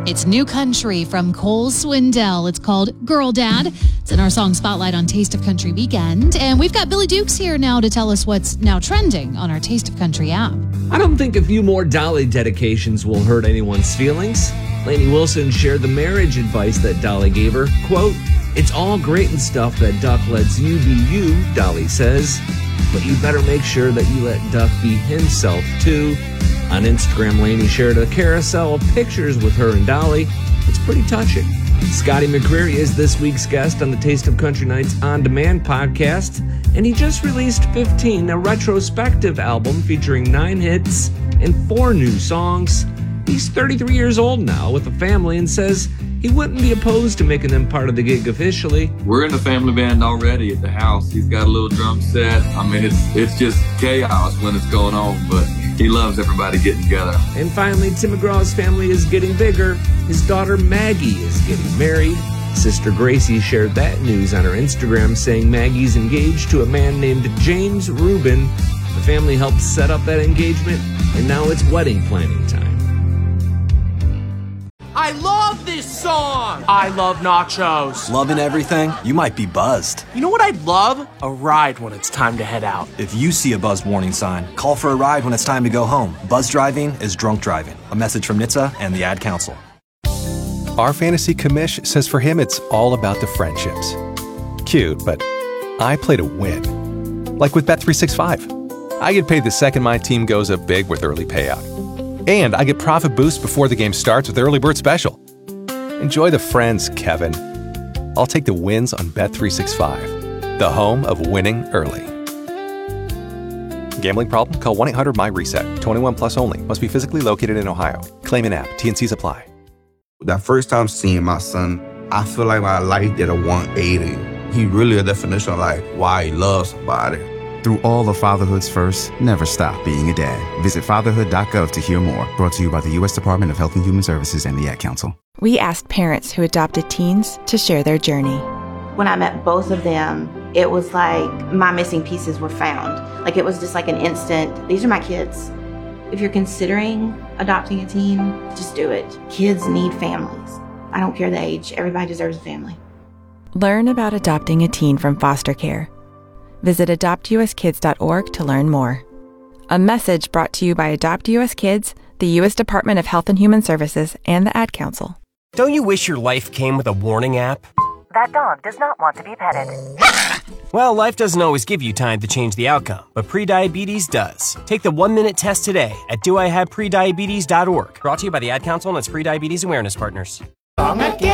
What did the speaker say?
It's New Country from Cole Swindell. It's called Girl Dad. It's in our song Spotlight on Taste of Country Weekend. And we've got Billy Dukes here now to tell us what's now trending on our Taste of Country app. I don't think a few more Dolly dedications will hurt anyone's feelings. Lainey Wilson shared the marriage advice that Dolly gave her. Quote, "It's all great and stuff that Duck lets you be you," Dolly says, "but you better make sure that you let Duck be himself too." On Instagram, Lainey shared a carousel of pictures with her and Dolly. It's pretty touching. Scotty McCreery is this week's guest on the Taste of Country Nights On Demand podcast, and he just released 15, a retrospective album featuring 9 hits and 4 new songs. He's 33 years old now with a family and says he wouldn't be opposed to making them part of the gig officially. We're in the family band already at the house. He's got a little drum set. I mean, it's just chaos when it's going on, but he loves everybody getting together. And finally, Tim McGraw's family is getting bigger. His daughter Maggie is getting married. Sister Gracie shared that news on her Instagram, saying Maggie's engaged to a man named James Rubin. The family helped set up that engagement, and now it's wedding planning time. I love this song! I love nachos. Loving everything? You might be buzzed. You know what I'd love? A ride when it's time to head out. If you see a buzzed warning sign, call for a ride when it's time to go home. Buzz driving is drunk driving. A message from NHTSA and the Ad Council. Our fantasy commish says for him it's all about the friendships. Cute, but I play to win. Like with Bet365. I get paid the second my team goes up big with early payout. And I get profit boost before the game starts with Early Bird Special. Enjoy the friends, Kevin. I'll take the wins on Bet365, the home of winning early. Gambling problem? Call 1-800-MY-RESET. 21 plus only. Must be physically located in Ohio. Claim in app. T&Cs apply. That first time seeing my son, I feel like my life did a 180. He really a definition of like why he loves somebody. Through all of fatherhood's first, never stop being a dad. Visit fatherhood.gov to hear more. Brought to you by the U.S. Department of Health and Human Services and the Ad Council. We asked parents who adopted teens to share their journey. When I met both of them, it was like my missing pieces were found. Like it was just like an instant, these are my kids. If you're considering adopting a teen, just do it. Kids need families. I don't care the age. Everybody deserves a family. Learn about adopting a teen from foster care. Visit adoptuskids.org to learn more. A message brought to you by Adopt U.S. Kids, the U.S. Department of Health and Human Services, and the Ad Council. Don't you wish your life came with a warning app? That dog does not want to be petted. Well, life doesn't always give you time to change the outcome, but prediabetes does. Take the 1-minute test today at doihaveprediabetes.org. Brought to you by the Ad Council and its prediabetes awareness partners.